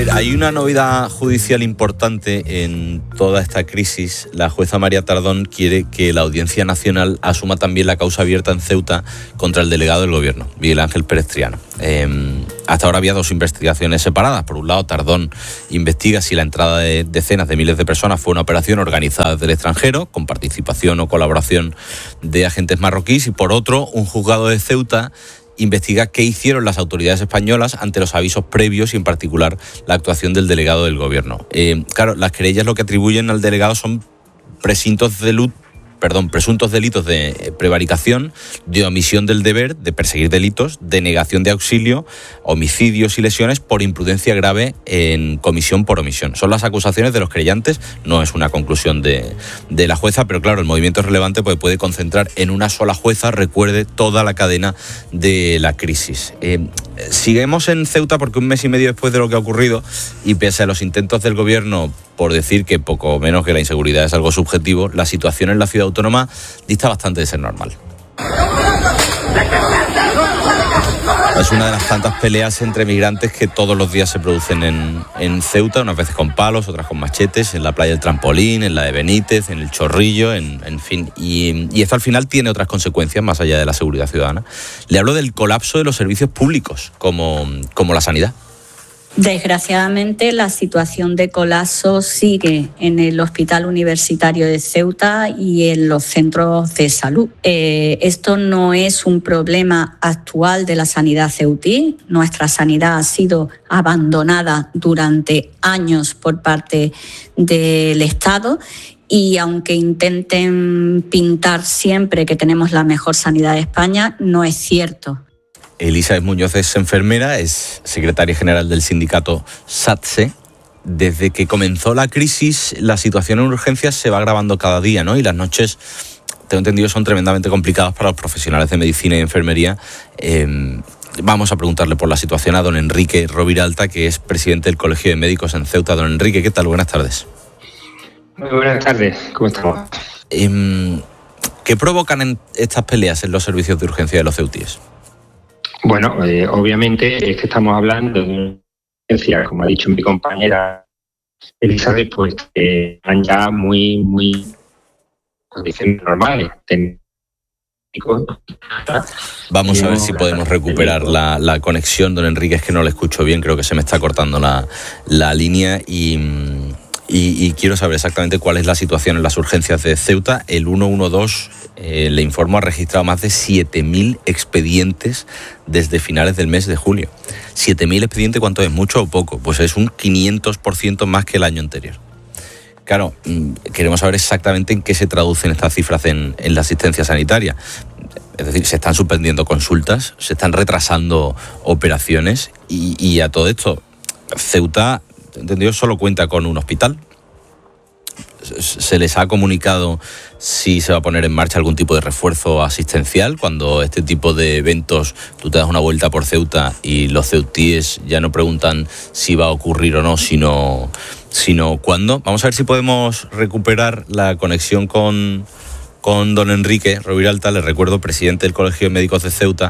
ver, hay una novedad judicial importante en toda esta crisis. La jueza María Tardón quiere que la Audiencia Nacional asuma también la causa abierta en Ceuta contra el delegado del Gobierno, Miguel Ángel Pérez Triano. Hasta ahora había dos investigaciones separadas. Por un lado, Tardón investiga si la entrada de decenas de miles de personas fue una operación organizada desde el extranjero, con participación o colaboración de agentes marroquíes, y por otro, un juzgado de Ceuta investiga qué hicieron las autoridades españolas ante los avisos previos y en particular la actuación del delegado del Gobierno. Claro, las querellas lo que atribuyen al delegado son presuntos delitos de prevaricación, de omisión del deber, de perseguir delitos, de negación de auxilio, homicidios y lesiones por imprudencia grave en comisión por omisión. Son las acusaciones de los querellantes, no es una conclusión de la jueza, pero claro, el movimiento es relevante porque puede concentrar en una sola jueza, recuerde, toda la cadena de la crisis. Seguimos en Ceuta porque un mes y medio después de lo que ha ocurrido, y pese a los intentos del Gobierno por decir que poco menos que la inseguridad es algo subjetivo, la situación en la ciudad autónoma dista bastante de ser normal. Es una de las tantas peleas entre migrantes que todos los días se producen en Ceuta, unas veces con palos, otras con machetes, en la playa del Trampolín, en la de Benítez, en el Chorrillo, en fin. Y esto al final tiene otras consecuencias más allá de la seguridad ciudadana. Le hablo del colapso de los servicios públicos, como la sanidad. Desgraciadamente, la situación de colapso sigue en el Hospital Universitario de Ceuta y en los centros de salud. Esto no es un problema actual de la sanidad ceutí. Nuestra sanidad ha sido abandonada durante años por parte del Estado. Y aunque intenten pintar siempre que tenemos la mejor sanidad de España, no es cierto. Elizabeth Muñoz es enfermera, es secretaria general del sindicato SATSE. Desde que comenzó la crisis, la situación en urgencias se va agravando cada día, ¿no? Y las noches, tengo entendido, son tremendamente complicadas para los profesionales de medicina y enfermería. Vamos a preguntarle por la situación a don Enrique Roviralta, que es presidente del Colegio de Médicos en Ceuta. Don Enrique, ¿qué tal? Buenas tardes. Muy buenas tardes, ¿cómo estamos? ¿Qué provocan estas peleas en los servicios de urgencia de los ceutíes? Bueno, obviamente es que estamos hablando de una urgencia, como ha dicho mi compañera Elizabeth, pues están ya muy condiciones normales. Vamos a ver si podemos recuperar la conexión, don Enrique, es que no le escucho bien, creo que se me está cortando la línea y quiero saber exactamente cuál es la situación en las urgencias de Ceuta. El 112, le informo, ha registrado más de 7.000 expedientes desde finales del mes de julio. 7.000 expedientes, ¿cuánto es? ¿Mucho o poco? Pues es un 500% más que el año anterior. Claro, queremos saber exactamente en qué se traducen estas cifras en la asistencia sanitaria. Es decir, se están suspendiendo consultas, se están retrasando operaciones y a todo esto, Ceuta, entendido, solo cuenta con un hospital. ¿Se les ha comunicado si se va a poner en marcha algún tipo de refuerzo asistencial cuando este tipo de eventos, tú te das una vuelta por Ceuta y los ceutíes ya no preguntan si va a ocurrir o no, sino cuándo? Vamos a ver si podemos recuperar la conexión con don Enrique Roviralta, les recuerdo, presidente del Colegio de Médicos de Ceuta.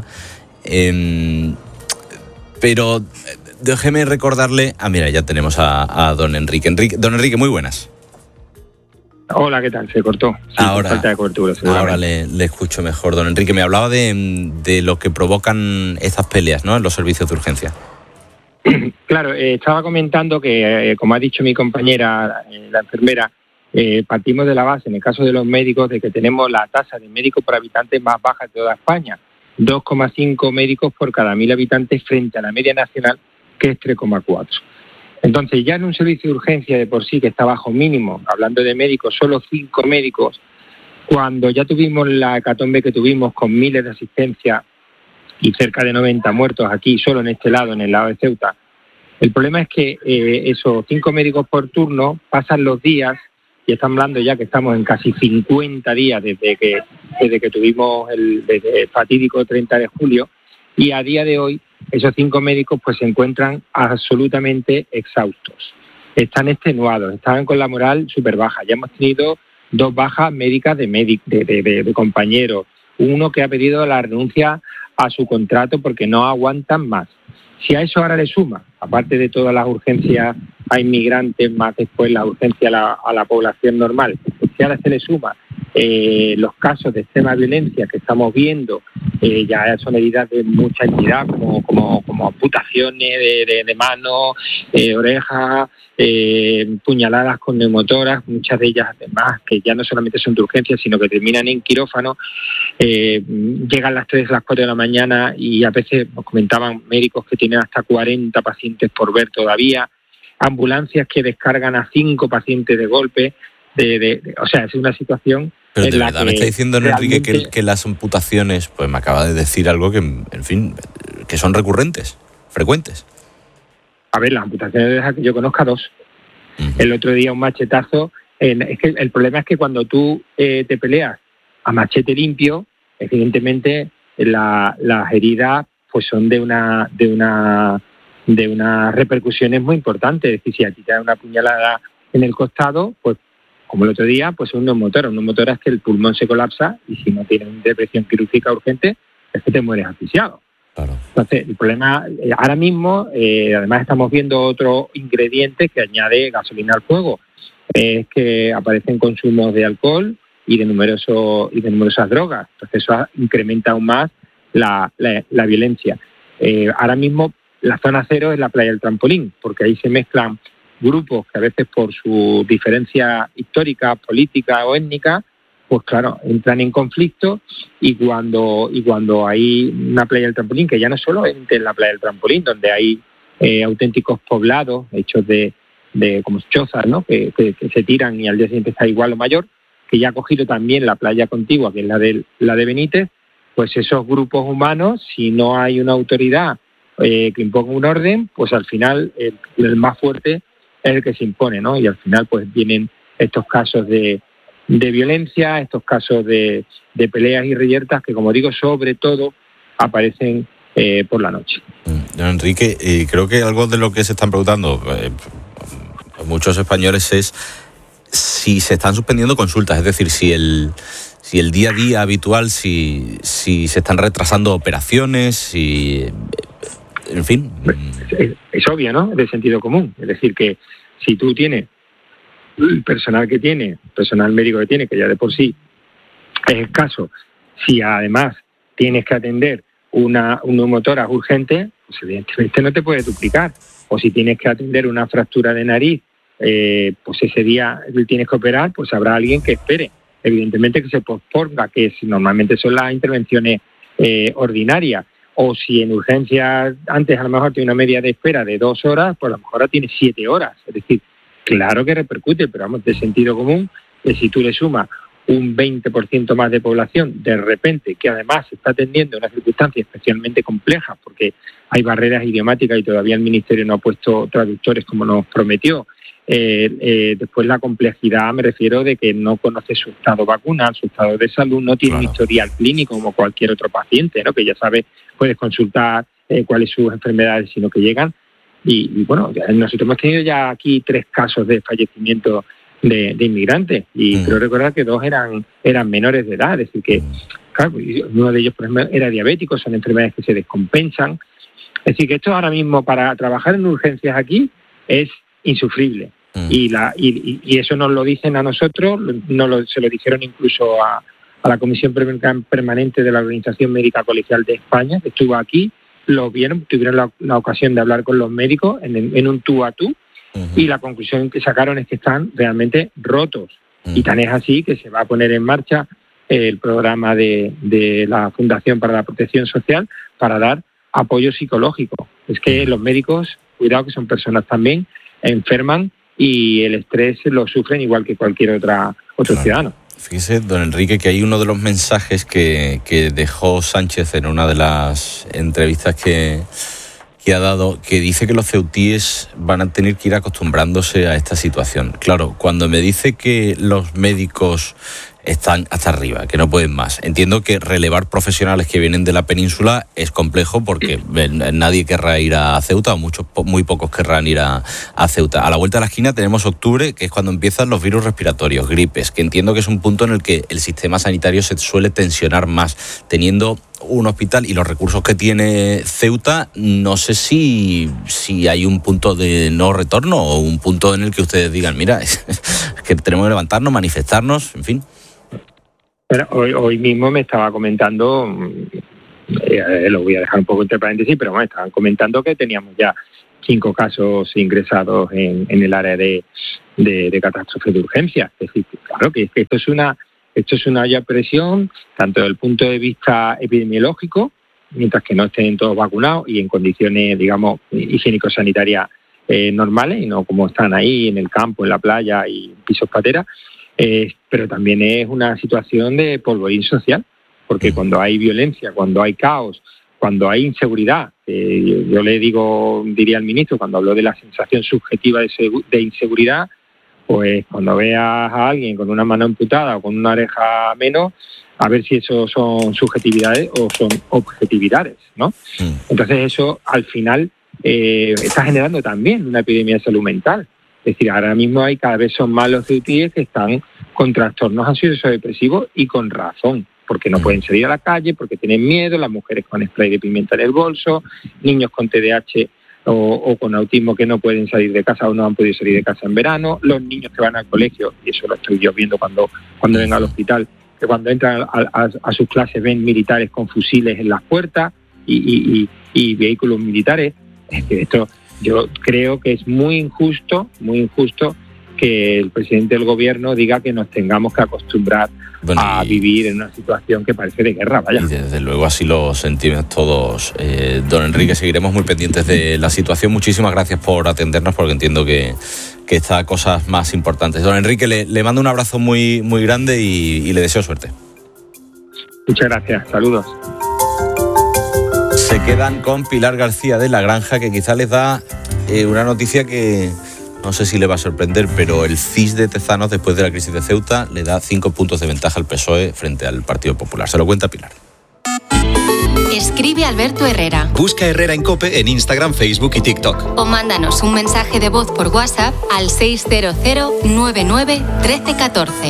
Pero déjeme recordarle... mira, ya tenemos a don Enrique. Don Enrique, muy buenas. Hola, ¿qué tal? Se cortó. Sí, ahora, falta de cobertura, ahora le escucho mejor. Don Enrique, me hablaba de lo que provocan estas peleas, ¿no?, en los servicios de urgencia. Claro, estaba comentando que, como ha dicho mi compañera, la enfermera, partimos de la base, en el caso de los médicos, de que tenemos la tasa de médicos por habitante más baja de toda España. 2,5 médicos por cada 1.000 habitantes frente a la media nacional, que es 3,4. Entonces, ya en un servicio de urgencia de por sí que está bajo mínimo, hablando de médicos, solo 5 médicos, cuando ya tuvimos la hecatombe que tuvimos con miles de asistencias y cerca de 90 muertos aquí, solo en este lado, en el lado de Ceuta. El problema es que esos 5 médicos por turno pasan los días, y estamos hablando ya que estamos en casi 50 días desde que tuvimos el fatídico 30 de julio, y a día de hoy esos 5 médicos pues se encuentran absolutamente exhaustos. Están extenuados, están con la moral súper baja. Ya hemos tenido 2 bajas médicas de compañeros. Uno que ha pedido la renuncia a su contrato porque no aguantan más. Si a eso ahora le suma, aparte de todas las urgencias a inmigrantes, más después la urgencia a la población normal, si ahora se le suma los casos de extrema violencia que estamos viendo, ya son heridas de mucha entidad, como amputaciones de manos, orejas, puñaladas con neumotoras, muchas de ellas además que ya no solamente son de urgencia, sino que terminan en quirófano. Llegan las 3, las 4 de la mañana y a veces nos comentaban médicos que tienen hasta 40 pacientes por ver todavía, ambulancias que descargan a 5 pacientes de golpe, o sea, es una situación. Pero de verdad me está diciendo, Enrique, que las amputaciones, pues me acaba de decir algo que, en fin, que son recurrentes, frecuentes. A ver, las amputaciones de las que yo conozca 2. Uh-huh. El otro día un machetazo. Es que el problema es que cuando tú te peleas a machete limpio, evidentemente las heridas pues son de unas repercusiones muy importantes. Es decir, si a ti te da una puñalada en el costado, pues como el otro día, pues un neumotora. Un neumotora es que el pulmón se colapsa y si no tienes intervención quirúrgica urgente, es que te mueres asfixiado. Claro. Entonces, el problema, ahora mismo, además estamos viendo otro ingrediente que añade gasolina al fuego, es que aparecen consumos de alcohol y de numerosas drogas. Entonces, eso incrementa aún más la violencia. Ahora mismo, la zona cero es la playa del Trampolín, porque ahí se mezclan grupos que a veces por su diferencia histórica, política o étnica, pues claro, entran en conflicto y cuando hay una playa del Trampolín, que ya no solo es la playa del Trampolín, donde hay auténticos poblados hechos de como chozas, ¿no? Que se tiran y al día siguiente está igual o mayor, que ya ha cogido también la playa contigua, que es la de Benítez, pues esos grupos humanos, si no hay una autoridad que imponga un orden, pues al final el más fuerte es el que se impone, ¿no? Y al final pues vienen estos casos de violencia, estos casos de peleas y reyertas que, como digo, sobre todo aparecen por la noche. Don Enrique, creo que algo de lo que se están preguntando muchos españoles es si se están suspendiendo consultas, es decir, si el día a día habitual, si se están retrasando operaciones, si... En fin. Es obvio, ¿no? Es de sentido común. Es decir, que si tú tienes el personal médico que tiene, que ya de por sí es escaso, si además tienes que atender una neumotora urgente, pues evidentemente no te puedes duplicar. O si tienes que atender una fractura de nariz, pues ese día tienes que operar, pues habrá alguien que espere. Evidentemente que se posponga, que normalmente son las intervenciones ordinarias. O si en urgencias antes a lo mejor tiene una media de espera de 2 horas, pues a lo mejor ahora tiene 7 horas. Es decir, claro que repercute, pero vamos, de sentido común, que si tú le sumas un 20% más de población de repente, que además se está atendiendo una circunstancia especialmente compleja, porque hay barreras idiomáticas y todavía el Ministerio no ha puesto traductores como nos prometió. Después la complejidad, me refiero de que no conoce su estado vacunal, su estado de salud, no tiene un historial clínico como cualquier otro paciente, ¿no? Que ya sabe, puedes consultar cuáles son sus enfermedades, sino que llegan. Y bueno, nosotros hemos tenido ya aquí 3 casos de fallecimiento de inmigrantes y creo recordar que 2 eran menores de edad, es decir que, claro, uno de ellos por ejemplo era diabético, son enfermedades que se descompensan. Es decir que esto ahora mismo para trabajar en urgencias aquí es insufrible. Y eso nos lo dicen a nosotros, se lo dijeron incluso a la Comisión Permanente de la Organización Médica Colegial de España, que estuvo aquí, lo vieron, tuvieron la ocasión de hablar con los médicos en un tú a tú, y la conclusión que sacaron es que están realmente rotos. Y tan es así que se va a poner en marcha el programa de la Fundación para la Protección Social para dar apoyo psicológico. Es que los médicos, cuidado que son personas también, enferman y el estrés lo sufren igual que cualquier otro ciudadano. Fíjese, don Enrique, que hay uno de los mensajes que dejó Sánchez en una de las entrevistas que ha dado, que dice que los ceutíes van a tener que ir acostumbrándose a esta situación. Claro, cuando me dice que los médicos están hasta arriba, que no pueden más. Entiendo que relevar profesionales que vienen de la península es complejo porque nadie querrá ir a Ceuta, o muy pocos querrán ir a Ceuta. A la vuelta de la esquina tenemos octubre, que es cuando empiezan los virus respiratorios, gripes, que entiendo que es un punto en el que el sistema sanitario se suele tensionar más. Teniendo un hospital y los recursos que tiene Ceuta, no sé si hay un punto de no retorno o un punto en el que ustedes digan, mira, es que tenemos que levantarnos, manifestarnos, en fin. Pero hoy mismo me estaba comentando, lo voy a dejar un poco entre paréntesis, pero bueno, estaban comentando que teníamos ya 5 casos ingresados en el área de catástrofe de urgencia. Es decir, claro que esto es una ya presión, tanto desde el punto de vista epidemiológico, mientras que no estén todos vacunados y en condiciones, digamos, higiénico-sanitarias normales, y no como están ahí en el campo, en la playa y en pisos pateras, pero también es una situación de polvorín social, porque cuando hay violencia, cuando hay caos, cuando hay inseguridad, yo diría al ministro, cuando habló de la sensación subjetiva de inseguridad, pues cuando veas a alguien con una mano amputada o con una oreja menos, a ver si eso son subjetividades o son objetividades, ¿no? Entonces eso al final está generando también una epidemia de salud mental. Es decir, ahora mismo cada vez son más los CEUTIES que están con trastornos ansiosos depresivos y con razón, porque no pueden salir a la calle, porque tienen miedo, las mujeres con spray de pimienta en el bolso, niños con TDAH o con autismo que no pueden salir de casa o no han podido salir de casa en verano, los niños que van al colegio, y eso lo estoy yo viendo cuando vengo al hospital, que cuando entran a sus clases ven militares con fusiles en las puertas y vehículos militares. Es que esto yo creo que es muy injusto que el presidente del gobierno diga que nos tengamos que acostumbrar a vivir en una situación que parece de guerra, vaya. Y desde luego así lo sentimos todos. Don Enrique, seguiremos muy pendientes de la situación. Muchísimas gracias por atendernos, porque entiendo que está a cosas más importantes. Don Enrique, le mando un abrazo muy, muy grande y le deseo suerte. Muchas gracias, saludos. Se quedan con Pilar García de La Granja, que quizá les da una noticia que no sé si le va a sorprender, pero el CIS de Tezanos, después de la crisis de Ceuta, le da 5 puntos de ventaja al PSOE frente al Partido Popular. Se lo cuenta Pilar. Escribe Alberto Herrera. Busca Herrera en COPE en Instagram, Facebook y TikTok. O mándanos un mensaje de voz por WhatsApp al 600 99 13 14.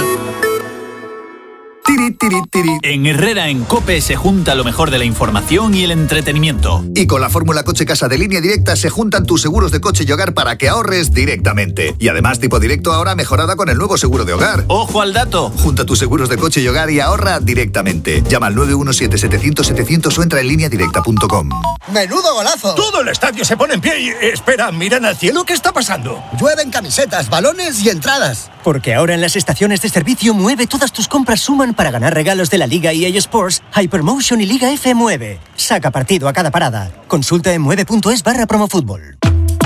En Herrera en COPE se junta lo mejor de la información y el entretenimiento. Y con la fórmula Coche Casa de Línea Directa se juntan tus seguros de coche y hogar para que ahorres directamente. Y además tipo directo ahora mejorada con el nuevo seguro de hogar. ¡Ojo al dato! Junta tus seguros de coche y hogar y ahorra directamente. Llama al 917-700-700 o entra en lineadirecta.com. ¡Menudo golazo! Todo el estadio se pone en pie y... Espera, miran al cielo, ¿qué está pasando? Llueven camisetas, balones y entradas. Porque ahora en las estaciones de servicio Mueve todas tus compras suman para ganar regalos de la Liga EA Sports, Hypermotion y Liga F Mueve. Saca partido a cada parada. Consulta en mueve.es/promofútbol.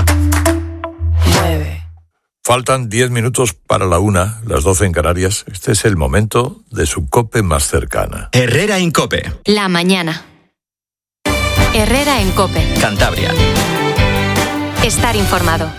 Faltan 10 minutos para la 1, las 12 en Canarias. Este es el momento de su COPE más cercana. Herrera en COPE. La mañana. Herrera en COPE. Cantabria. Estar informado.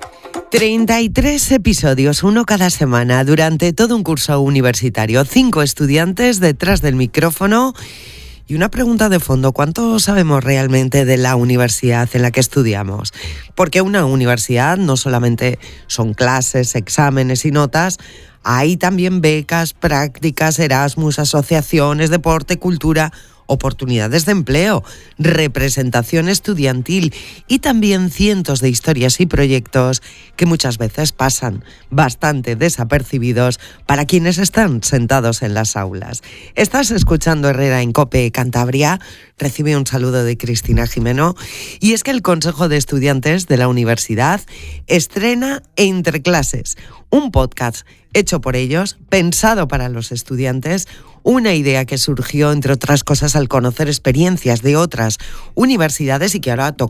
33 episodios, uno cada semana, durante todo un curso universitario. 5 estudiantes detrás del micrófono. Y una pregunta de fondo: ¿cuánto sabemos realmente de la universidad en la que estudiamos? Porque una universidad no solamente son clases, exámenes y notas, hay también becas, prácticas, Erasmus, asociaciones, deporte, cultura, oportunidades de empleo, representación estudiantil y también cientos de historias y proyectos que muchas veces pasan bastante desapercibidos para quienes están sentados en las aulas. Estás escuchando Herrera en COPE Cantabria. Recibe un saludo de Cristina Jimeno. Y es que el Consejo de Estudiantes de la Universidad estrena Entre Clases, un podcast hecho por ellos, pensado para los estudiantes, una idea que surgió, entre otras cosas, al conocer experiencias de otras universidades y que ahora toca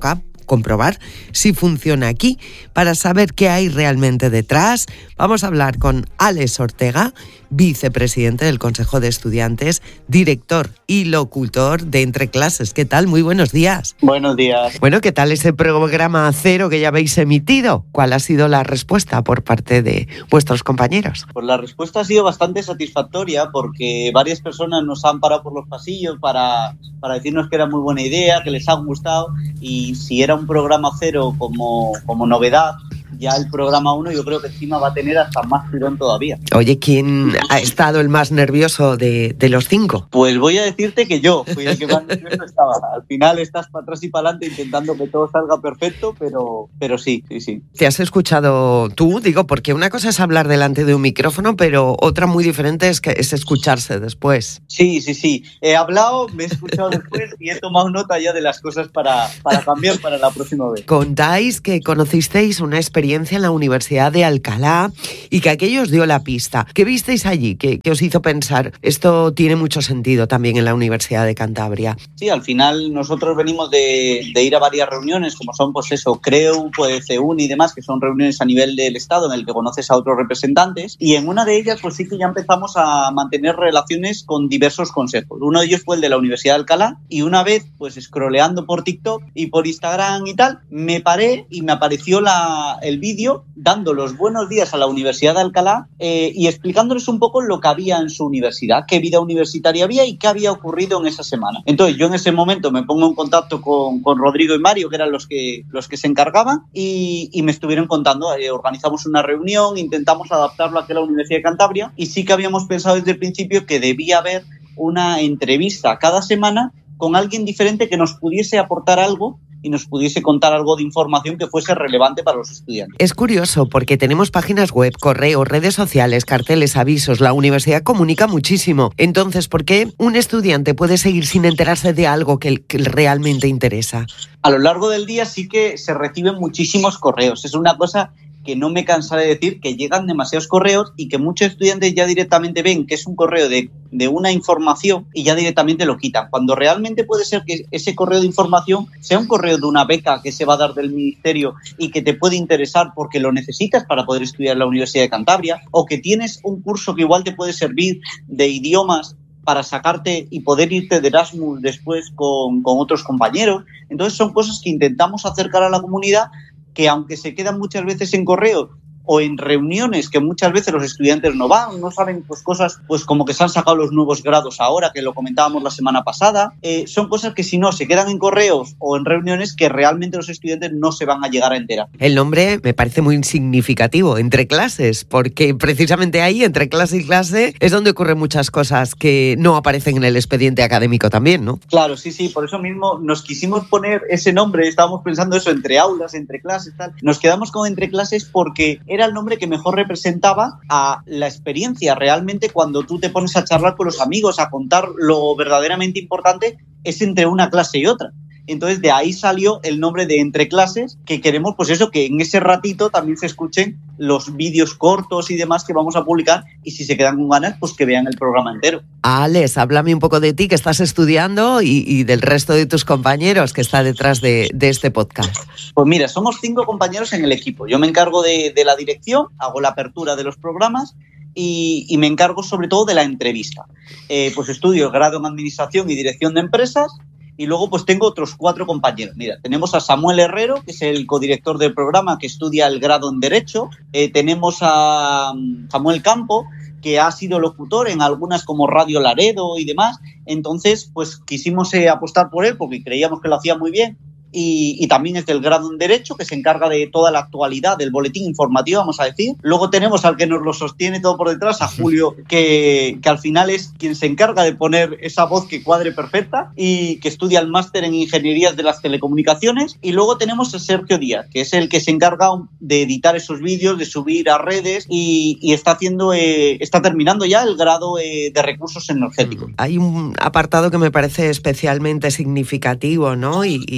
comprobar si funciona aquí. Para saber qué hay realmente detrás, vamos a hablar con Alex Ortega, vicepresidente del Consejo de Estudiantes, director y locutor de Entre Clases. ¿Qué tal? Muy buenos días. Buenos días. Bueno, ¿qué tal ese programa cero que ya habéis emitido? ¿Cuál ha sido la respuesta por parte de vuestros compañeros? Pues la respuesta ha sido bastante satisfactoria porque varias personas nos han parado por los pasillos para decirnos que era muy buena idea, que les ha gustado, y si era un programa cero como novedad, ya el programa 1 yo creo que encima va a tener hasta más tirón todavía. Oye, ¿quién ha estado el más nervioso de los 5? Pues voy a decirte que yo fui el que más nervioso estaba. Al final estás para atrás y para adelante intentando que todo salga perfecto, pero sí. ¿Te has escuchado tú? Digo, porque una cosa es hablar delante de un micrófono, pero otra muy diferente es escucharse después. Sí. He hablado, me he escuchado después y he tomado nota ya de las cosas para cambiar para la próxima vez. Contáis que conocisteis una experiencia en la Universidad de Alcalá y que aquello os dio la pista. ¿Qué visteis allí? ¿Qué os hizo pensar? Esto tiene mucho sentido también en la Universidad de Cantabria. Sí, al final nosotros venimos de ir a varias reuniones, como son CREU, CEUN y demás, que son reuniones a nivel del Estado en el que conoces a otros representantes, y en una de ellas pues sí que ya empezamos a mantener relaciones con diversos consejos. Uno de ellos fue el de la Universidad de Alcalá, y una vez pues scrolleando por TikTok y por Instagram y tal, me paré y me apareció el vídeo dando los buenos días a la Universidad de Alcalá y explicándoles un poco lo que había en su universidad, qué vida universitaria había y qué había ocurrido en esa semana. Entonces yo en ese momento me pongo en contacto con Rodrigo y Mario, que eran los que se encargaban, y me estuvieron contando. Organizamos una reunión, intentamos adaptarlo aquí a la Universidad de Cantabria, y sí que habíamos pensado desde el principio que debía haber una entrevista cada semana con alguien diferente que nos pudiese aportar algo y nos pudiese contar algo de información que fuese relevante para los estudiantes. Es curioso porque tenemos páginas web, correos, redes sociales, carteles, avisos. La universidad comunica muchísimo. Entonces, ¿por qué un estudiante puede seguir sin enterarse de algo que realmente interesa? A lo largo del día sí que se reciben muchísimos correos. Es una cosa que no me cansaré de decir, que llegan demasiados correos y que muchos estudiantes ya directamente ven que es un correo de una información y ya directamente lo quitan, cuando realmente puede ser que ese correo de información sea un correo de una beca que se va a dar del ministerio y que te puede interesar porque lo necesitas para poder estudiar en la Universidad de Cantabria, o que tienes un curso que igual te puede servir de idiomas para sacarte y poder irte de Erasmus después con otros compañeros. Entonces son cosas que intentamos acercar a la comunidad, que aunque se quedan muchas veces en correo o en reuniones que muchas veces los estudiantes no van, no saben pues cosas pues como que se han sacado los nuevos grados ahora, que lo comentábamos la semana pasada, son cosas que si no se quedan en correos o en reuniones que realmente los estudiantes no se van a llegar a enterar. El nombre me parece muy significativo, Entre Clases, porque precisamente ahí, entre clase y clase, es donde ocurren muchas cosas que no aparecen en el expediente académico también, ¿no? Claro, sí, por eso mismo nos quisimos poner ese nombre, estábamos pensando eso, entre aulas, entre clases, tal. Nos quedamos con Entre Clases porque era el nombre que mejor representaba a la experiencia realmente cuando tú te pones a charlar con los amigos, a contar lo verdaderamente importante, es entre una clase y otra. Entonces de ahí salió el nombre de Entre Clases, que queremos pues eso, que en ese ratito también se escuchen los vídeos cortos y demás que vamos a publicar, y si se quedan con ganas pues que vean el programa entero. Alex, háblame un poco de ti, que estás estudiando, y del resto de tus compañeros que está detrás de este podcast. Pues mira, somos 5 compañeros en el equipo. Yo me encargo de la dirección, hago la apertura de los programas y me encargo sobre todo de la entrevista. Pues estudio el grado en Administración y Dirección de Empresas. Y luego pues tengo otros 4 compañeros. Mira, tenemos a Samuel Herrero, que es el codirector del programa, que estudia el grado en Derecho. Tenemos a Samuel Campo, que ha sido locutor en algunas como Radio Laredo y demás. Entonces, pues quisimos apostar por él porque creíamos que lo hacía muy bien. Y también es del grado en Derecho, que se encarga de toda la actualidad, del boletín informativo, vamos a decir. Luego tenemos al que nos lo sostiene todo por detrás, a Julio, que al final es quien se encarga de poner esa voz que cuadre perfecta, y que estudia el máster en Ingenierías de las Telecomunicaciones. Y luego tenemos a Sergio Díaz, que es el que se encarga de editar esos vídeos, de subir a redes, y está terminando ya el grado de Recursos Energéticos. Hay un apartado que me parece especialmente significativo, ¿no? Y que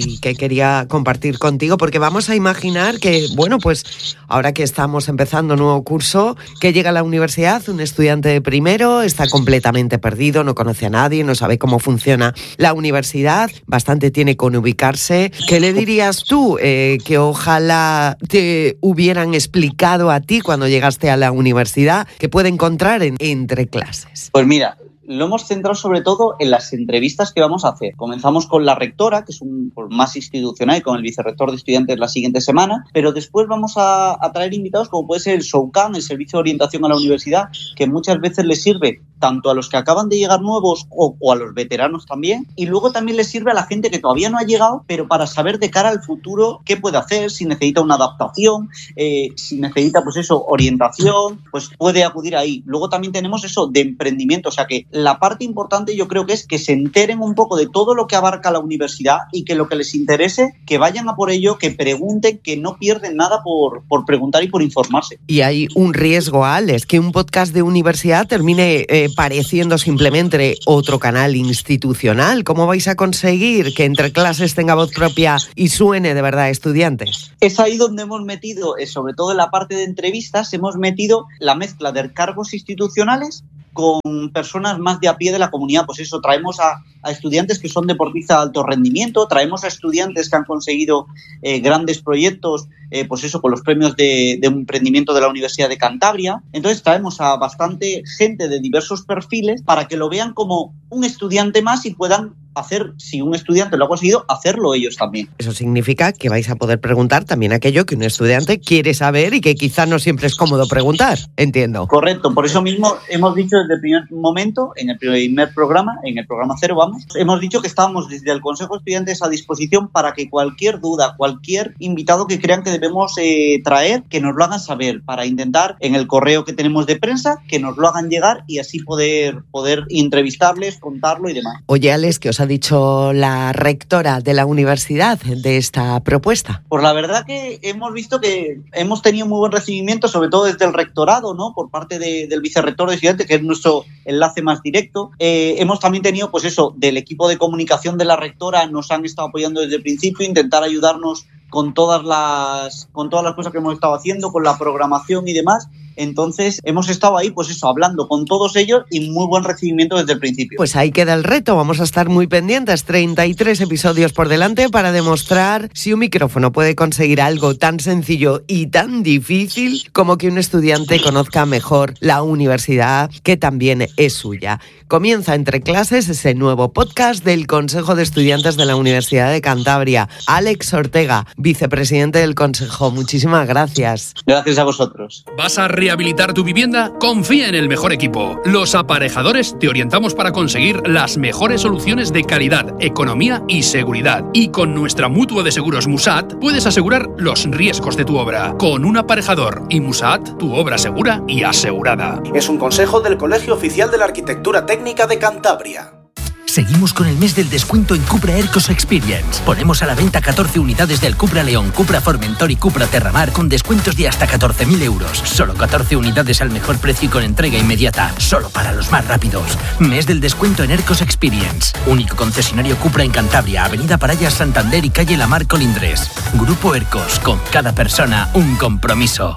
quería compartir contigo, porque vamos a imaginar que, bueno, pues ahora que estamos empezando un nuevo curso, que llega a la universidad, un estudiante de primero está completamente perdido, no conoce a nadie, no sabe cómo funciona la universidad, bastante tiene con ubicarse. ¿Qué le dirías tú que ojalá te hubieran explicado a ti cuando llegaste a la universidad, que puede encontrar entre clases? Pues mira, lo hemos centrado sobre todo en las entrevistas que vamos a hacer. Comenzamos con la rectora, que es un más institucional, y con el vicerrector de estudiantes la siguiente semana, pero después vamos a traer invitados como puede ser el SOUCAN, el Servicio de Orientación a la Universidad, que muchas veces les sirve tanto a los que acaban de llegar nuevos o a los veteranos también, y luego también les sirve a la gente que todavía no ha llegado, pero para saber de cara al futuro qué puede hacer, si necesita una adaptación, si necesita pues eso, orientación, pues puede acudir ahí. Luego también tenemos eso de emprendimiento, o sea que la parte importante yo creo que es que se enteren un poco de todo lo que abarca la universidad y que lo que les interese, que vayan a por ello, que pregunten, que no pierden nada por preguntar y por informarse. Y hay un riesgo, Alex, que un podcast de universidad termine pareciendo simplemente otro canal institucional. ¿Cómo vais a conseguir que Entre Clases tenga voz propia y suene de verdad a estudiantes? Es ahí donde hemos metido, sobre todo en la parte de entrevistas, hemos metido la mezcla de cargos institucionales con personas más de a pie de la comunidad. Pues eso, traemos a estudiantes que son deportistas de alto rendimiento, traemos a estudiantes que han conseguido grandes proyectos, pues eso, con los premios de emprendimiento de la Universidad de Cantabria. Entonces traemos a bastante gente de diversos perfiles para que lo vean como un estudiante más y puedan hacer, si un estudiante lo ha conseguido, hacerlo ellos también. Eso significa que vais a poder preguntar también aquello que un estudiante quiere saber y que quizá no siempre es cómodo preguntar, entiendo. Correcto, por eso mismo hemos dicho desde el primer momento, en el primer programa, en el programa 0 vamos, hemos dicho que estábamos desde el Consejo de Estudiantes a disposición para que cualquier duda, cualquier invitado que crean que debemos traer, que nos lo hagan saber, para intentar en el correo que tenemos de prensa, que nos lo hagan llegar y así poder entrevistarles, contarlo y demás. Oye, Alex, ¿qué os ha dicho la rectora de la universidad de esta propuesta? Pues la verdad que hemos visto que hemos tenido muy buen recibimiento, sobre todo desde el rectorado, ¿no? Por parte del vicerrector de estudiantes, que es nuestro enlace más directo. Hemos también tenido, pues eso, del equipo de comunicación de la rectora, nos han estado apoyando desde el principio, intentar ayudarnos con todas las cosas que hemos estado haciendo, con la programación y demás. Entonces hemos estado ahí, pues eso, hablando con todos ellos y muy buen recibimiento desde el principio. Pues ahí queda el reto, vamos a estar muy pendientes, 33 episodios por delante para demostrar si un micrófono puede conseguir algo tan sencillo y tan difícil como que un estudiante conozca mejor la universidad, que también es suya. Comienza Entre Clases, ese nuevo podcast del Consejo de Estudiantes de la Universidad de Cantabria. Alex Ortega, vicepresidente del Consejo, muchísimas gracias. Gracias a vosotros. ¿Vas a rehabilitar tu vivienda? Confía en el mejor equipo. Los Aparejadores te orientamos para conseguir las mejores soluciones de calidad, economía y seguridad. Y con nuestra mutua de seguros Musat puedes asegurar los riesgos de tu obra. Con un aparejador y Musat, tu obra segura y asegurada. Es un consejo del Colegio Oficial de la Arquitectura Técnica de Cantabria. Seguimos con el mes del descuento en Cupra Aircos Experience. Ponemos a la venta 14 unidades del Cupra León, Cupra Formentor y Cupra Terramar con descuentos de hasta 14.000 euros. Solo 14 unidades al mejor precio y con entrega inmediata. Solo para los más rápidos. Mes del descuento en Aircos Experience. Único concesionario Cupra en Cantabria, Avenida Paraya, Santander y calle Lamar Colindres. Grupo Aircos, con cada persona un compromiso.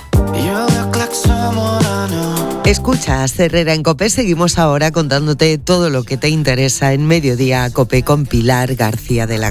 Escuchas Herrera en COPE, seguimos ahora contándote todo lo que te interesa en Mediodía COPE con Pilar García de la